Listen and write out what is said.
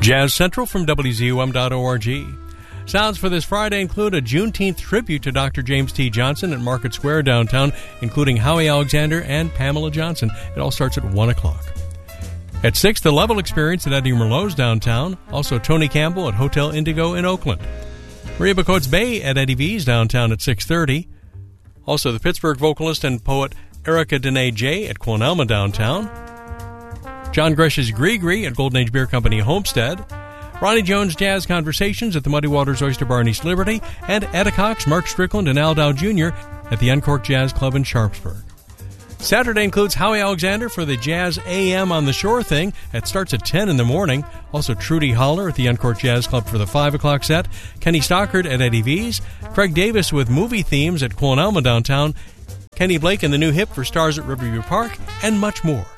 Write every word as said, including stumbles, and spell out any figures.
Jazz Central from W Z U M dot org. Sounds for this Friday include a Juneteenth tribute to Doctor James T. Johnson at Market Square downtown, including Howie Alexander and Pamela Johnson. It all starts at one o'clock. At six, the Level Experience at Eddie Merlot's downtown. Also, Tony Campbell at Hotel Indigo in Oakland. Maria Bacote's Bay at Eddie V's downtown at six thirty. Also, the Pittsburgh vocalist and poet Erica Dene J. at Quilnelma downtown. John Gresh's Gree-Gree at Golden Age Beer Company Homestead. Ronnie Jones Jazz Conversations at the Muddy Waters Oyster Bar in East Liberty, and Etta Cox, Mark Strickland, and Al Dow Junior at the Uncorked Jazz Club in Sharpsburg. Saturday includes Howie Alexander for the Jazz A M on the Shore thing. It starts at ten in the morning. Also, Trudy Holler at the Uncorked Jazz Club for the five o'clock set. Kenny Stockard at Eddie V's. Craig Davis with movie themes at Quilnelma downtown. Kenny Blake and the New Hip for Stars at Riverview Park, and much more.